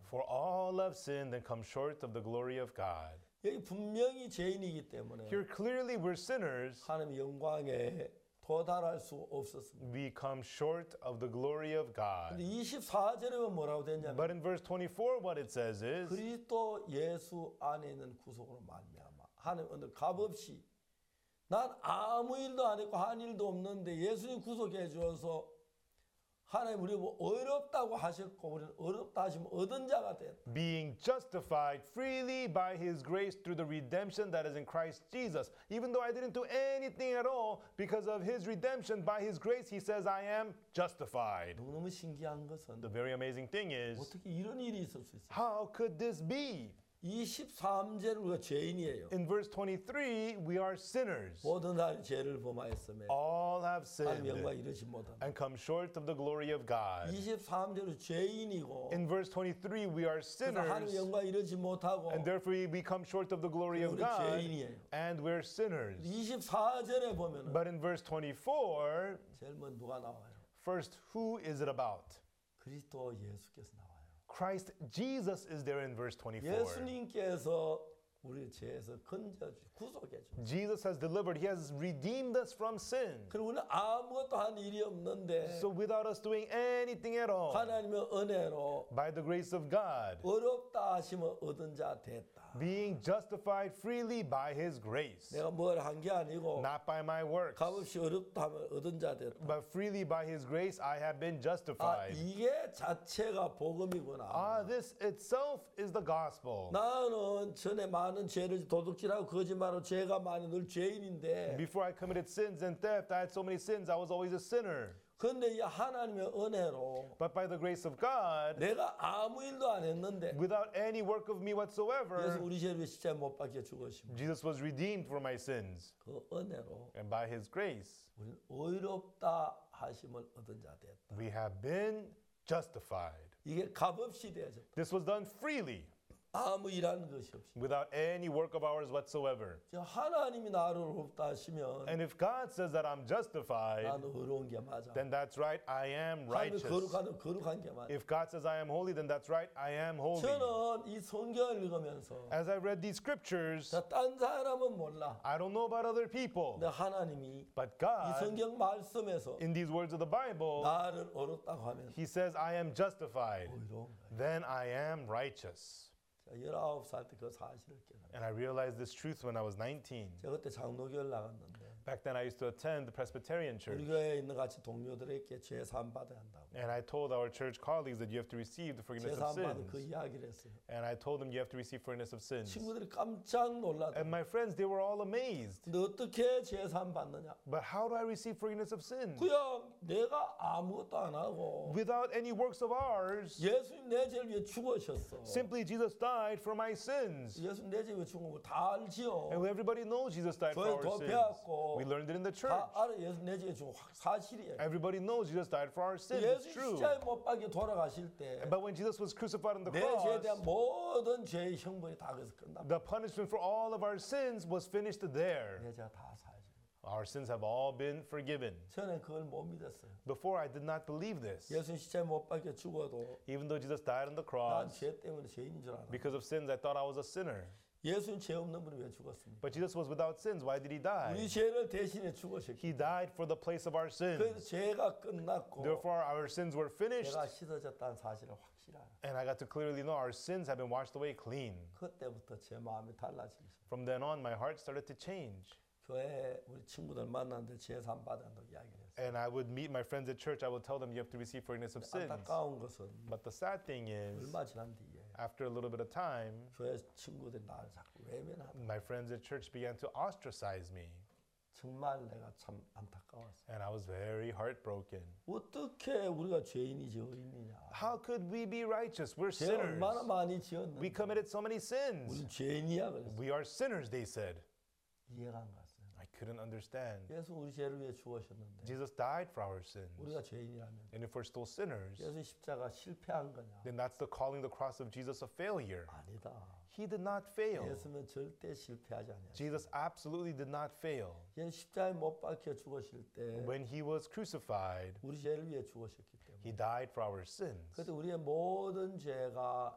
For all have sinned and come short of the glory of God. 여기 분명히 죄인이기 때문에 Here clearly we're sinners. 하나님의 영광에 도달할 수 없었습니다. We come short of the glory of God. 근데 24절에 뭐라고 됐냐면 But in verse 24 what it says is, 그리스도 예수 안에 있는 구속으로 말미암아 하나님 오늘 값없이 난 아무 일도 안 했고 한 일도 없는데 예수님 구속해 주어서 하나님 우리 뭐 어렵다고 하셨고 우리는 어렵다 하시면 얻은 자가 됐다. being justified freely by his grace through the redemption that is in Christ Jesus. Even though I didn't do anything at all, because of his redemption, by his grace, he says, I am justified. 너무너무 신기한 것은 The very amazing thing is, 어떻게 이런 일이 있을 수 있어요? how could this be? 23절은 우리가 죄인이에요. In verse 23, we are sinners. 모든 사람이 죄를 범하였으며 All have 하나님 영광 sinned 이르지 못한다. and come short of the glory of God. 23절은 죄인이고 In verse 23, we are 그래서 하나님 sinners, 영광 이르지 못하고 and therefore we come short of the glory of 우리 God, 죄인이에요. and we're sinners. 24절에 보면은 But in verse 24, 제일 먼저 누가 나와요? first, who is it about? 그리스도 예수께서 나와요. Christ Jesus is there in verse 24. 예수님께서 우리 죄에서 건져주, 구속해 주. Jesus has delivered, he has redeemed us from sin. 그리고 우리는 아무것도 한 일이 없는데 So without us doing anything at all, 하나님의 은혜로 by the grace of God, 어렵다 하시면 얻은 자 됐다. being justified freely by his grace, 내가 뭘 한 게 아니고 not by my works, 값없이 어렵다 하면 얻은 자 됐다. but freely by his grace I have been 아, justified. 이게 자체가 복음이구나. This itself is the gospel. 나는 전에 많은 죄를 도둑질하고 거짓말하고 죄가 많이 늘 죄인인데 Before I committed sins and theft, I had so many sins, I was always a sinner. 근데 이 하나님의 은혜로 But by the grace of God, 내가 아무 일도 안 했는데 without any work of me 그래서 whatsoever, 우리 죄를 십자가에 못 박혀 죽으시고 Jesus was redeemed for my sins. 그 은혜로 And by his grace, 우리는 의롭다 하심을 얻은 자 됐다. we have been justified. 이게 값없이 되어졌다. This was done freely, 아무 일하는 것이 없이. without any work of ours whatsoever. 하나님이 나를 의롭다 하시면 And if God says that I'm justified, 나는 의로운 게 맞아. then that's right, I am 하나님이 righteous. 거룩한 게 맞아. If God says I am holy, then that's right, I am holy. 저는 이 성경을 읽으면서 As I read these scriptures, 딴 사람은 몰라. I don't know about other people, 근데 하나님이 but 이 God, 성경 말씀에서 in these words of the Bible, 나를 의롭다고 하면 he says I am justified, 의로운 거예요. then I am righteous. 19살 때 그 사실을 깨달았어요. And I realized this truth when I was 19. 제가 그때 장로교를 나갔는데 Back then I used to attend the Presbyterian 우리 church. 교회에 있는 같이 동료들에게 죄 사함 받아야 한다고. And I told our church colleagues that you have to receive the 죄 forgiveness of 사함 받은 그 sins. 이야기를 했어요. And I told them you have to receive forgiveness of sins. 친구들이 깜짝 놀랐다. And my friends, they were all amazed. 근데 어떻게 죄 사함 받느냐? But how do I receive forgiveness of sins? 그냥 내가 아무것도 안 하고 Without any works of ours, 예수님 내 죄를 위해 죽으셨어. simply Jesus died for my sins. 예수님 내 죄를 위해 죽은 걸 다 알지요. And everybody knows Jesus died for 교회 our 더 sins. 배웠고 We learned it in the church. 다 알아. 예수님 내 죄를 죽은 거 사실이에요. Everybody knows Jesus died for our sins. It's 예수 true. 십자가에 못 박혀 돌아가실 때 But when Jesus was crucified on the 내 죄에 대한 cross, 모든 죄의 형벌이 다 거기서 끝납니다. the punishment for all of our sins was finished there. 내 죄가 다 사해져. Our sins have all been forgiven. 저는 그걸 못 믿었어요. Before, I did not believe this. 예수님 십자가에 못 박혀 죽어도 Even though Jesus died on the 난 cross, 죄 때문에 죄인인 줄 알아. because of sins, I thought I was a sinner. 예수님 죄 없는 분이 왜 죽었습니까? But Jesus was without sins. Why did he 우리 die? 죄를 대신해 죽으셨기. He died for the place of our 그래서 sins. 죄가 끝났고 Therefore, our sins were finished, 내가 씻어졌다는 사실을 확실히 알아. and I got to clearly know our sins have been washed away clean. 그때부터 제 마음이 달라지기 시작. From then on, my heart started to change. 교회 우리 친구들 만났는데 죄산 받았다고 이야기를 했어요. And I would meet my friends at church. I would tell them, you have to receive forgiveness of sins. 안타까운 것은 But the sad thing is, 얼마 지난 뒤에 after a little bit of time, 교회 친구들이 나를 자꾸 외면하다. my friends at church began to ostracize me. 정말 내가 참 안타까웠어요. And I was very heartbroken. 어떻게 우리가 죄인이지 의인이냐? How could we be righteous? We're 죄 얼마나 sinners. 많이 We 지었는데 committed so many sins. 우리 죄인이야 그래서 We are sinners, they said. 이해가 안 갔어요. I couldn't understand. 예수 우리 죄를 위해 죽으셨는데 Jesus died for our sins. 우리가 죄인이라면 And if we're still sinners, 예수 십자가 실패한 거냐? then that's the calling the cross of Jesus a failure. 아니다. He did not fail. 예수는 절대 실패하지 않았어요. Jesus absolutely did not fail. 예수 십자가에 못 박혀 죽으실 때 When he was crucified, 우리 죄를 위해 죽으셨기 때문에 he died for our sins. 그때 우리의 모든 죄가